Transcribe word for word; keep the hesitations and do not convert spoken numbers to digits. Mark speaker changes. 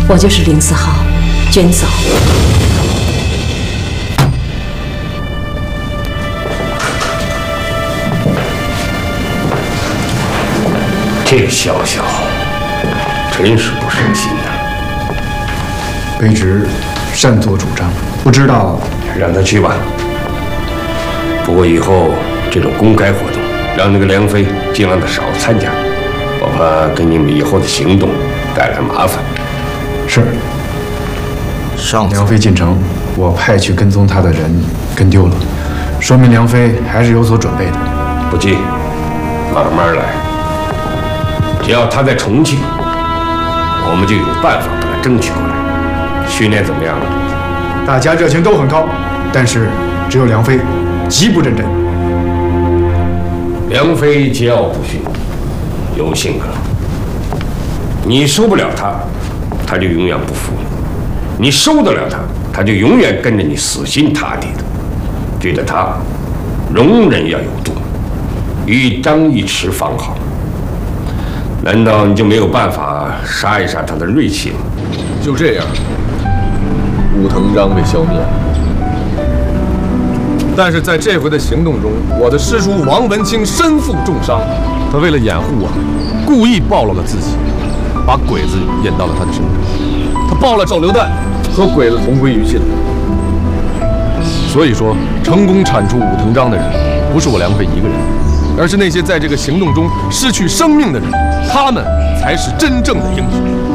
Speaker 1: 我就是林思浩，娟嫂。
Speaker 2: 这小小真是不省心呐。
Speaker 3: 卑职擅作主张，不知道。
Speaker 2: 让他去吧。不过以后这种公开活动，让那个梁飞尽量的少参加，我怕给你们以后的行动带来麻烦。
Speaker 3: 是。
Speaker 4: 上
Speaker 3: 梁飞进城，我派去跟踪他的人跟丢了，说明梁飞还是有所准备的。
Speaker 2: 不急，慢慢来。只要他在重庆，我们就有办法把他争取过来。训练怎么样了？
Speaker 3: 大家热情都很高，但是只有梁飞极不认真。
Speaker 2: 梁飞桀骜不驯，有性格。你收不了他，他就永远不服你；你收得了他，他就永远跟着你死心塌地的。对待他，容忍要有度，一张一弛方好。难道你就没有办法杀一杀他的锐气吗？
Speaker 5: 就这样，武藤章被消灭了。但是在这回的行动中，我的师叔王文清身负重伤，他为了掩护我，故意暴露了自己，把鬼子引到了他的身边。他爆了手榴弹，和鬼子同归于尽了。所以说，成功铲除武藤章的人，不是我梁飞一个人，而是那些在这个行动中失去生命的人，他们才是真正的英雄。